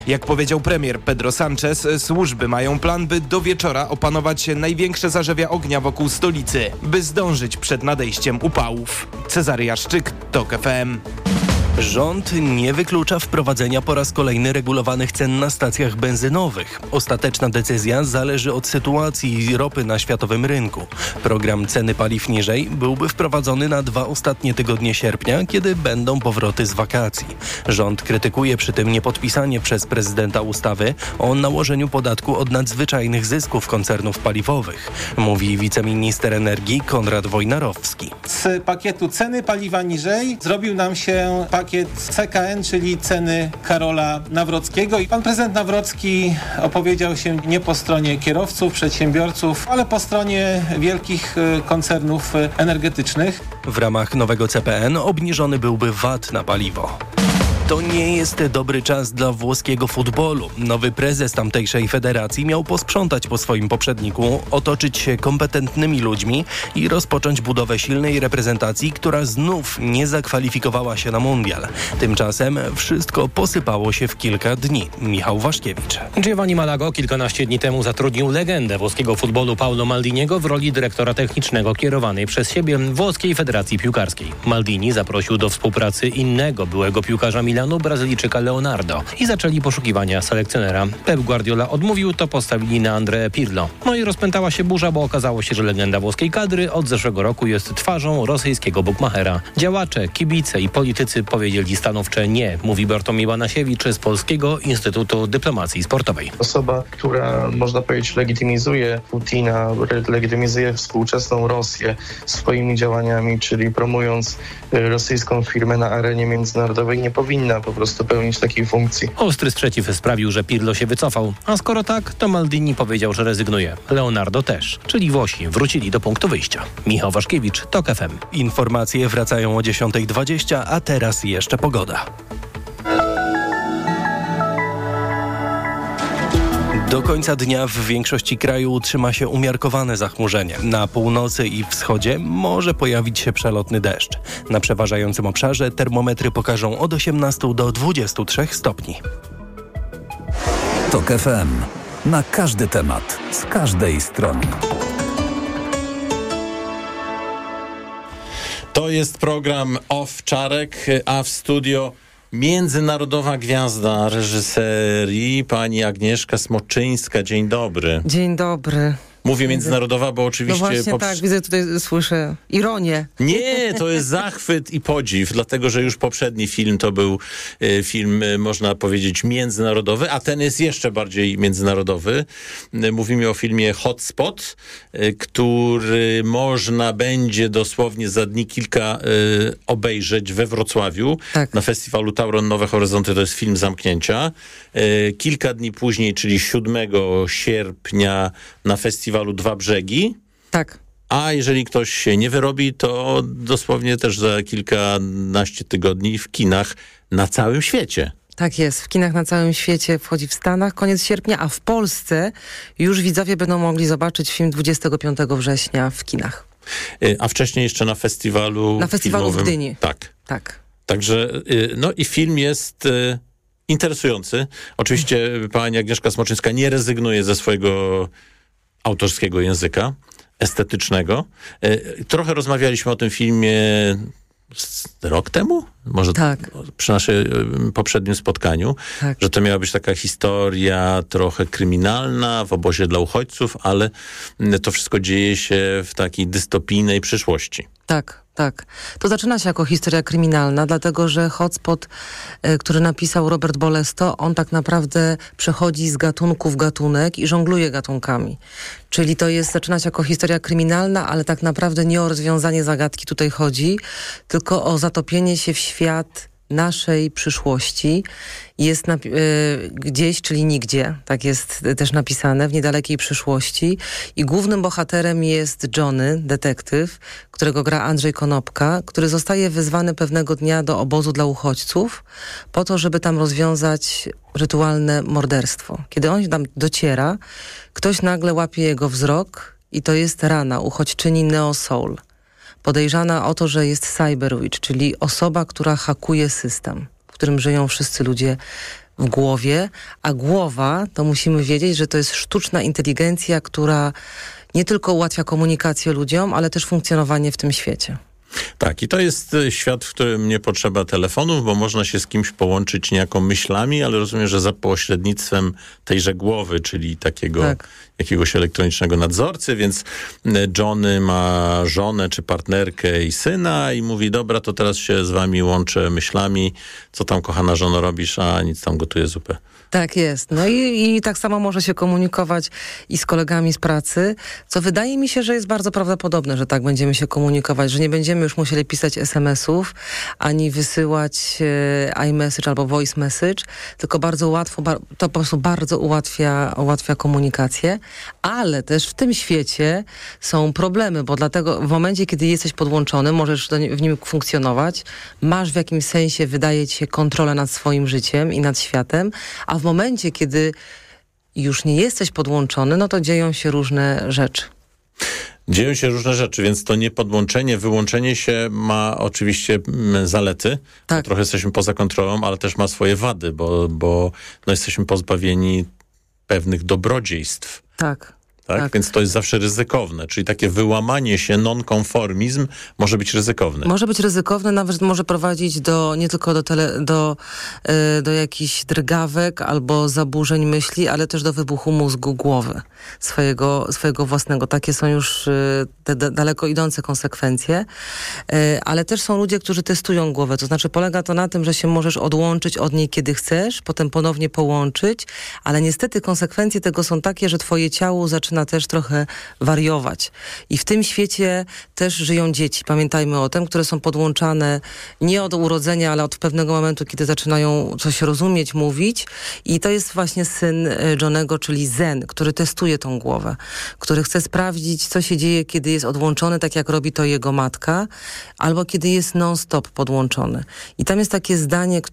Jak powiedział premier Pedro Sanchez, służby mają plan, by do wieczora opanować największe zarzewia ognia wokół stolicy, by zdążyć przed nadejściem upałów. Cezary Jaszczyk, TOK FM. Rząd nie wyklucza wprowadzenia po raz kolejny regulowanych cen na stacjach benzynowych. Ostateczna decyzja zależy od sytuacji ropy na światowym rynku. Program ceny paliw niżej byłby wprowadzony na 2 ostatnie tygodnie sierpnia, kiedy będą powroty z wakacji. Rząd krytykuje przy tym niepodpisanie przez prezydenta ustawy o nałożeniu podatku od nadzwyczajnych zysków koncernów paliwowych, mówi wiceminister energii Konrad Wojnarowski. Z pakietu ceny paliwa niżej zrobił nam się pakiet CKN, czyli ceny Karola Nawrockiego. I pan prezydent Nawrocki opowiedział się nie po stronie kierowców, przedsiębiorców, ale po stronie wielkich koncernów energetycznych. W ramach nowego CPN obniżony byłby VAT na paliwo. To nie jest dobry czas dla włoskiego futbolu. Nowy prezes tamtejszej federacji miał posprzątać po swoim poprzedniku, otoczyć się kompetentnymi ludźmi i rozpocząć budowę silnej reprezentacji, która znów nie zakwalifikowała się na mundial. Tymczasem wszystko posypało się w kilka dni. Michał Waszkiewicz. Giovanni Malago kilkanaście dni temu zatrudnił legendę włoskiego futbolu Paolo Maldiniego w roli dyrektora technicznego kierowanej przez siebie Włoskiej Federacji Piłkarskiej. Maldini zaprosił do współpracy innego byłego piłkarza Milanu, Brazylijczyka Leonardo, i zaczęli poszukiwania selekcjonera. Pep Guardiola odmówił, to postawili na Andrea Pirlo. No i rozpętała się burza, bo okazało się, że legenda włoskiej kadry od zeszłego roku jest twarzą rosyjskiego bukmachera. Działacze, kibice i politycy powiedzieli stanowcze nie, mówi Bartłomiej Banasiewicz z Polskiego Instytutu Dyplomacji Sportowej. Osoba, która, można powiedzieć, legitymizuje Putina, legitymizuje współczesną Rosję swoimi działaniami, czyli promując rosyjską firmę na arenie międzynarodowej, nie powinna po prostu pełnić takiej funkcji. Ostry sprzeciw sprawił, że Pirlo się wycofał. A skoro tak, to Maldini powiedział, że rezygnuje. Leonardo też. Czyli Włosi wrócili do punktu wyjścia. Michał Waszkiewicz, TOK FM. Informacje wracają o 10:20, a teraz jeszcze pogoda. Do końca dnia w większości kraju utrzyma się umiarkowane zachmurzenie. Na północy i wschodzie może pojawić się przelotny deszcz. Na przeważającym obszarze termometry pokażą od 18 do 23 stopni. TOK FM. Na każdy temat, z każdej strony. To jest program Owczarek, a w studio międzynarodowa gwiazda reżyserii, pani Agnieszka Smoczyńska. Dzień dobry. Dzień dobry. Mówię międzynarodowa, bo oczywiście... No właśnie tak, widzę, tutaj słyszę ironię. Nie, to jest zachwyt i podziw, dlatego, że już poprzedni film to był film, można powiedzieć, międzynarodowy, a ten jest jeszcze bardziej międzynarodowy. Mówimy o filmie Hotspot, który można będzie dosłownie za dni kilka obejrzeć we Wrocławiu. Tak. Na festiwalu Tauron Nowe Horyzonty, to jest film zamknięcia. Kilka dni później, czyli 7 sierpnia na festiwalu Dwa Brzegi. Tak. A jeżeli ktoś się nie wyrobi, to dosłownie też za kilkanaście tygodni w kinach na całym świecie. Tak jest, w kinach na całym świecie, wchodzi w Stanach, koniec sierpnia, a w Polsce już widzowie będą mogli zobaczyć film 25 września w kinach. A wcześniej jeszcze na festiwalu filmowym w Gdyni. Tak. Także, no i film jest interesujący. Oczywiście pani Agnieszka Smoczyńska nie rezygnuje ze swojego autorskiego języka, estetycznego. Trochę rozmawialiśmy o tym filmie rok temu? Może tak. Przy naszym poprzednim spotkaniu, tak. Że to miała być taka historia trochę kryminalna w obozie dla uchodźców, ale to wszystko dzieje się w takiej dystopijnej przyszłości. Tak. To zaczyna się jako historia kryminalna, dlatego że Hotspot, który napisał Robert Bolesto, on tak naprawdę przechodzi z gatunku w gatunek i żongluje gatunkami. Czyli zaczyna się jako historia kryminalna, ale tak naprawdę nie o rozwiązanie zagadki tutaj chodzi, tylko o zatopienie się w świat naszej przyszłości. Jest gdzieś, czyli nigdzie, tak jest też napisane, w niedalekiej przyszłości. I głównym bohaterem jest Johnny, detektyw, którego gra Andrzej Konopka, który zostaje wezwany pewnego dnia do obozu dla uchodźców po to, żeby tam rozwiązać rytualne morderstwo. Kiedy on tam dociera, ktoś nagle łapie jego wzrok i to jest Rana, uchodźczyni Neo Soul. Podejrzana o to, że jest Cyberwitch, czyli osoba, która hakuje system, w którym żyją wszyscy ludzie w głowie, a głowa, to musimy wiedzieć, że to jest sztuczna inteligencja, która nie tylko ułatwia komunikację ludziom, ale też funkcjonowanie w tym świecie. Tak, i to jest świat, w którym nie potrzeba telefonów, bo można się z kimś połączyć niejako myślami, ale rozumiem, że za pośrednictwem tejże głowy, czyli takiego jakiegoś elektronicznego nadzorcy, więc Johnny ma żonę czy partnerkę i syna i mówi, dobra, to teraz się z wami łączę myślami, co tam, kochana żono, robisz, a nic, tam gotuję zupę. Tak jest. No i tak samo może się komunikować i z kolegami z pracy, co wydaje mi się, że jest bardzo prawdopodobne, że tak będziemy się komunikować, że nie będziemy już musieli pisać SMS-ów, ani wysyłać iMessage albo voice message, tylko bardzo łatwo, to po prostu bardzo ułatwia komunikację, ale też w tym świecie są problemy, bo dlatego w momencie, kiedy jesteś podłączony, możesz w nim funkcjonować, masz w jakimś sensie, wydaje ci się, kontrolę nad swoim życiem i nad światem, a w momencie, kiedy już nie jesteś podłączony, no to dzieją się różne rzeczy. Dzieją się różne rzeczy, więc to niepodłączenie, wyłączenie się ma oczywiście zalety. Tak. Trochę jesteśmy poza kontrolą, ale też ma swoje wady, bo jesteśmy pozbawieni pewnych dobrodziejstw. Tak. Tak? Więc to jest zawsze ryzykowne, czyli takie wyłamanie się, nonkonformizm może być ryzykowne. Może być ryzykowne, nawet może prowadzić nie tylko do jakichś drgawek albo zaburzeń myśli, ale też do wybuchu mózgu głowy swojego własnego. Takie są już te daleko idące konsekwencje. Ale też są ludzie, którzy testują głowę. To znaczy polega to na tym, że się możesz odłączyć od niej, kiedy chcesz, potem ponownie połączyć, ale niestety konsekwencje tego są takie, że twoje ciało zaczyna też trochę wariować. I w tym świecie też żyją dzieci. Pamiętajmy o tym, które są podłączane nie od urodzenia, ale od pewnego momentu, kiedy zaczynają coś rozumieć, mówić. I to jest właśnie syn Johnego, czyli Zen, który testuje tą głowę, który chce sprawdzić, co się dzieje, kiedy jest odłączony, tak jak robi to jego matka, albo kiedy jest non-stop podłączony. I tam jest takie zdanie,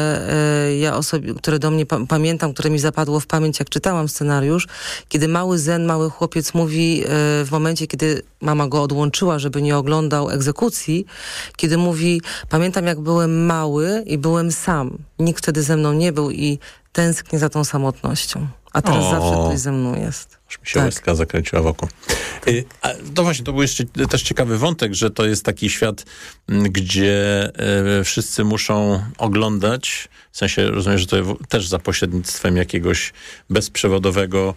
które do mnie pamiętam, które mi zapadło w pamięć, jak czytałam scenariusz, kiedy mały chłopiec mówi w momencie, kiedy mama go odłączyła, żeby nie oglądał egzekucji, kiedy mówi, pamiętam jak byłem mały i byłem sam. Nikt wtedy ze mną nie był i tęsknię za tą samotnością. A teraz zawsze ktoś ze mną jest. Aż mi się łezka zakręciła wokół. To właśnie, to był jeszcze też ciekawy wątek, że to jest taki świat, gdzie wszyscy muszą oglądać, w sensie rozumiem, że to też za pośrednictwem jakiegoś bezprzewodowego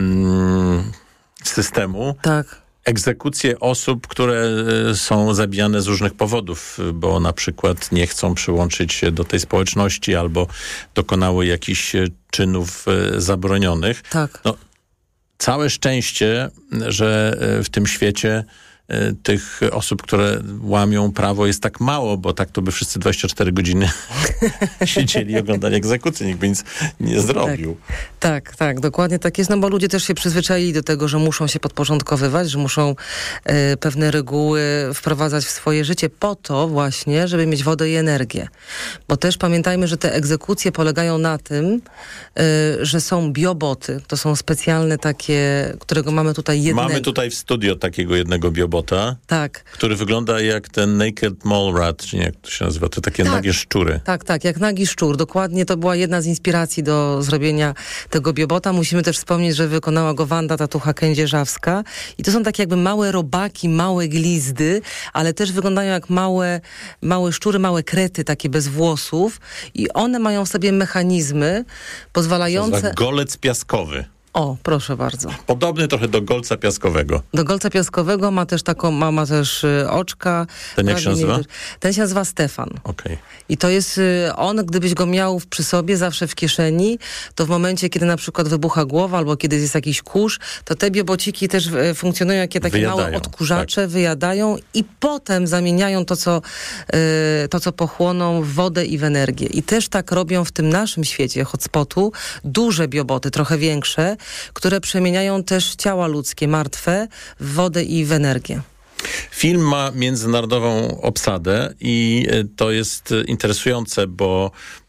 systemu. Tak. Egzekucje osób, które są zabijane z różnych powodów, bo na przykład nie chcą przyłączyć się do tej społeczności albo dokonały jakichś czynów zabronionych. Tak. No, całe szczęście, że w tym świecie tych osób, które łamią prawo jest tak mało, bo tak to by wszyscy 24 godziny siedzieli i oglądali egzekucję, nikt by nic nie zrobił. Tak, dokładnie tak jest, no bo ludzie też się przyzwyczaili do tego, że muszą się podporządkowywać, że muszą pewne reguły wprowadzać w swoje życie po to właśnie, żeby mieć wodę i energię. Bo też pamiętajmy, że te egzekucje polegają na tym, że są bioboty. To są specjalne takie, którego mamy tutaj jednego. Mamy tutaj w studio takiego jednego biobota, który wygląda jak ten Naked Mole Rat, czy nie, jak to się nazywa, to takie nagie szczury. Tak, jak nagi szczur. Dokładnie to była jedna z inspiracji do zrobienia tego biobota. Musimy też wspomnieć, że wykonała go Wanda Tatucha-Kędzierzawska i to są takie jakby małe robaki, małe glizdy, ale też wyglądają jak małe szczury, małe krety, takie bez włosów i one mają w sobie mechanizmy pozwalające... Golec piaskowy. O, proszę bardzo. Podobny trochę do golca piaskowego. Do golca piaskowego ma też ma też oczka. Ten jak się nazywa? Ten się nazywa Stefan. Okej. I to jest on, gdybyś go miał przy sobie, zawsze w kieszeni, to w momencie, kiedy na przykład wybucha głowa albo kiedy jest jakiś kurz, to te biobociki też funkcjonują jak takie małe odkurzacze, wyjadają i potem zamieniają to, co pochłoną w wodę i w energię. I też tak robią w tym naszym świecie hotspotu duże bioboty, trochę większe, które przemieniają też ciała ludzkie, martwe, w wodę i w energię. Film ma międzynarodową obsadę i to jest interesujące, bo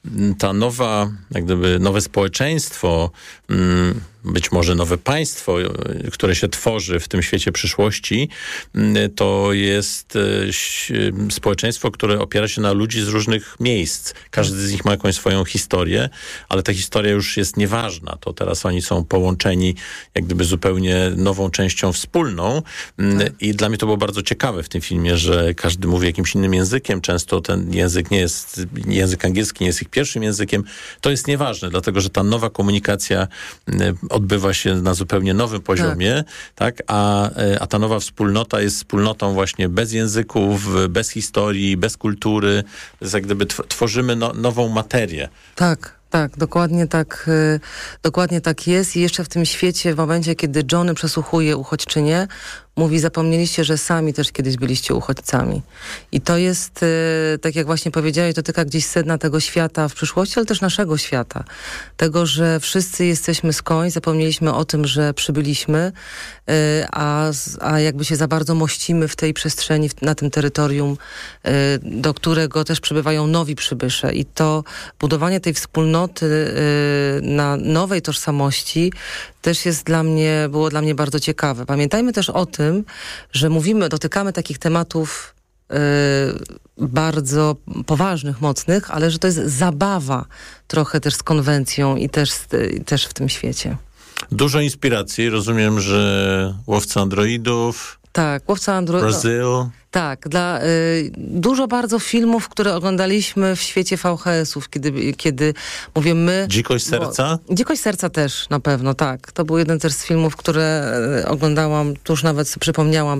ta nowe społeczeństwo, być może nowe państwo, które się tworzy w tym świecie przyszłości, to jest społeczeństwo, które opiera się na ludzi z różnych miejsc. Każdy z nich ma jakąś swoją historię, ale ta historia już jest nieważna. To teraz oni są połączeni jak gdyby zupełnie nową częścią wspólną. I dla mnie to było bardzo ciekawe w tym filmie, że każdy mówi jakimś innym językiem. Często ten język język angielski nie jest ich pierwszym językiem. To jest nieważne, dlatego że ta nowa komunikacja odbywa się na zupełnie nowym poziomie, tak? A ta nowa wspólnota jest wspólnotą właśnie bez języków, bez historii, bez kultury. To jest jak gdyby tworzymy nową materię. Tak, dokładnie tak jest. I jeszcze w tym świecie, w momencie, kiedy Johnny przesłuchuje uchodźczynię, mówi, zapomnieliście, że sami też kiedyś byliście uchodźcami. I to jest, tak jak właśnie powiedziałeś, dotyka gdzieś sedna tego świata w przyszłości, ale też naszego świata. Tego, że wszyscy jesteśmy skądś, zapomnieliśmy o tym, że przybyliśmy, a jakby się za bardzo mościmy w tej przestrzeni, na tym terytorium, do którego też przybywają nowi przybysze. I to budowanie tej wspólnoty na nowej tożsamości też było dla mnie bardzo ciekawe. Pamiętajmy też o tym, że dotykamy takich tematów bardzo poważnych, mocnych, ale że to jest zabawa trochę też z konwencją i też w tym świecie. Dużo inspiracji. Rozumiem, że Łowca Androidów. Tak, Łowca Androidów. Brazil. Tak, dużo bardzo filmów, które oglądaliśmy w świecie VHS-ów, kiedy mówię my... Dzikość serca? Dzikość serca też, na pewno, tak. To był jeden też z filmów, które oglądałam, tu już nawet sobie przypomniałam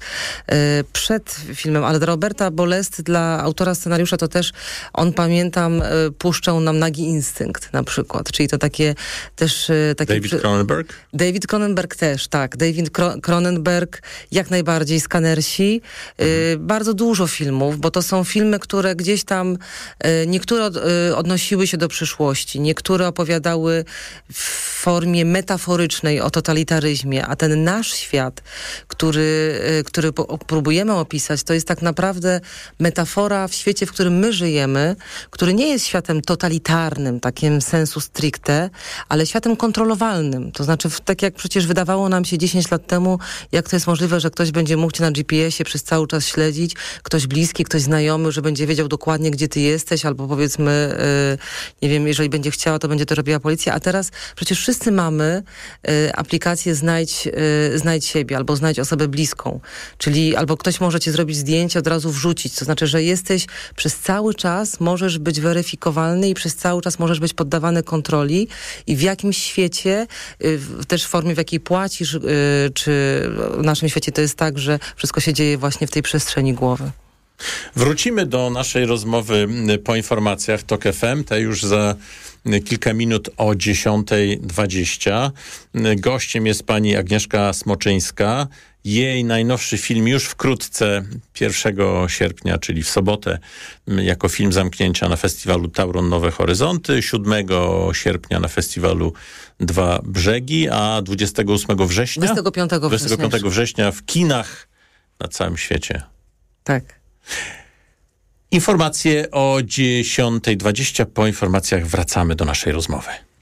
przed filmem, ale dla Roberta Bolesty, dla autora scenariusza, to też on, pamiętam, puszczał nam Nagi Instynkt na przykład, czyli to takie też... David Cronenberg? David Cronenberg też, tak. David Cronenberg, jak najbardziej, Skanersi. Bardzo dużo filmów, bo to są filmy, które gdzieś tam niektóre odnosiły się do przyszłości, niektóre opowiadały w formie metaforycznej o totalitaryzmie, a ten nasz świat, który próbujemy opisać, to jest tak naprawdę metafora w świecie, w którym my żyjemy, który nie jest światem totalitarnym, takim sensu stricte, ale światem kontrolowalnym. To znaczy, tak jak przecież wydawało nam się 10 lat temu, jak to jest możliwe, że ktoś będzie mógł cię na GPS-ie przez cały czas śledzić, ktoś bliski, ktoś znajomy, że będzie wiedział dokładnie, gdzie ty jesteś, albo powiedzmy, nie wiem, jeżeli będzie chciała, to będzie to robiła policja, a teraz przecież wszyscy mamy aplikację Znajdź siebie, albo Znajdź osobę bliską, czyli albo ktoś może ci zrobić zdjęcie, od razu wrzucić, to znaczy, że jesteś przez cały czas, możesz być weryfikowalny i przez cały czas możesz być poddawany kontroli i w jakimś świecie, też w formie, w jakiej płacisz, czy w naszym świecie to jest tak, że wszystko się dzieje właśnie w tej przestrzeni głowy. Wrócimy do naszej rozmowy po informacjach TOK FM, te już za kilka minut o 10:20. Gościem jest pani Agnieszka Smoczyńska. Jej najnowszy film już wkrótce, 1 sierpnia, czyli w sobotę, jako film zamknięcia na festiwalu Tauron Nowe Horyzonty, 7 sierpnia na festiwalu Dwa Brzegi, a 28 września? 25 września w kinach na całym świecie. Tak. Informacje o 10:20. Po informacjach wracamy do naszej rozmowy.